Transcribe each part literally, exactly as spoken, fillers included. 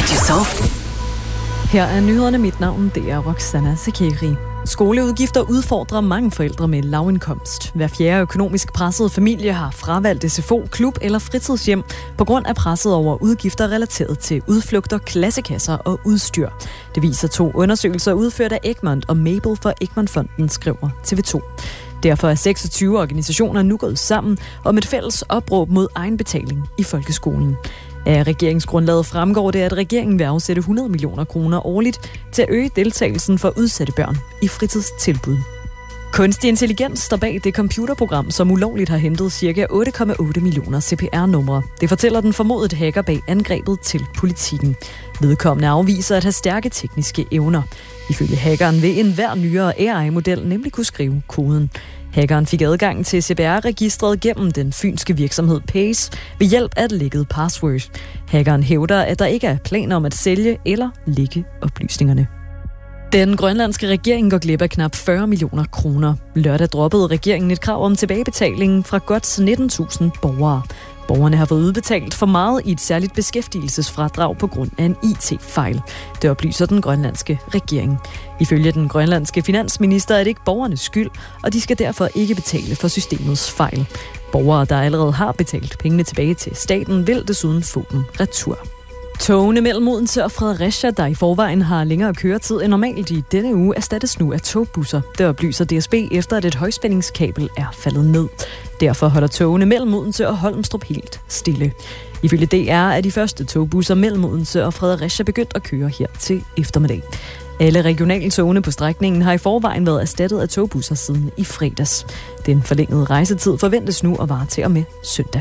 Radio Soft. Her er nyhederne. Mit navn, det er Roxana Zakeri. Skoleudgifter udfordrer mange forældre med lavindkomst. Hver fjerde økonomisk pressede familie har fravalgt S F O, klub eller fritidshjem på grund af presset over udgifter relateret til udflugter, klassekasser og udstyr. Det viser to undersøgelser udført af Egmont og Mabel for Egmont-fonden, skriver T V to. Derfor er seksogtyve organisationer nu gået sammen om et fælles opråb mod egenbetaling i folkeskolen. Af regeringsgrundlaget fremgår det, at regeringen vil afsætte hundrede millioner kroner årligt til at øge deltagelsen for udsatte børn i fritidstilbud. Kunstig intelligens står bag det computerprogram, som ulovligt har hentet ca. otte komma otte millioner C P R-numre. Det fortæller den formodede hacker bag angrebet til Politiken. Vedkommende afviser at have stærke tekniske evner. Ifølge hackeren vil enhver nyere A I-model nemlig kunne skrive koden. Hackeren fik adgang til C P R-registret gennem den fynske virksomhed Pace ved hjælp af et lækket password. Hackeren hævder, at der ikke er planer om at sælge eller lække oplysningerne. Den grønlandske regering går glip af knap fyrre millioner kroner. Lørdag droppede regeringen et krav om tilbagebetaling fra godt nitten tusind borgere. Borgerne har fået udbetalt for meget i et særligt beskæftigelsesfradrag på grund af en I T-fejl. Det oplyser den grønlandske regering. Ifølge den grønlandske finansminister er det ikke borgernes skyld, og de skal derfor ikke betale for systemets fejl. Borgere, der allerede har betalt pengene tilbage til staten, vil desuden få dem retur. Togene mellem Odense og Fredericia, der i forvejen har længere køretid end normalt i denne uge, erstattes nu af togbusser. Det oplyser D S B efter, at et højspændingskabel er faldet ned. Derfor holder togene mellem Odense og Holmstrup helt stille. Ifølge D R er de første togbusser mellem Odense og Fredericia begyndt at køre her til eftermiddag. Alle regionale togene på strækningen har i forvejen været erstattet af togbusser siden i fredags. Den forlængede rejsetid forventes nu at vare til og med søndag.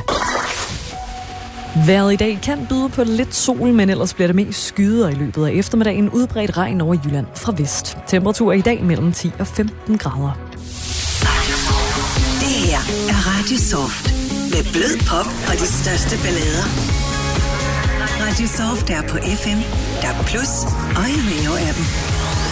Vejret i dag kan byde på lidt sol, men ellers bliver det mest skyder i løbet af eftermiddagen. Udbredt regn over Jylland fra vest. Temperatur i dag mellem ti og femten grader. Det her er Radio Soft med blød pop og de største ballader. Radio Soft er på F M, D A B plus og i Rio-appen.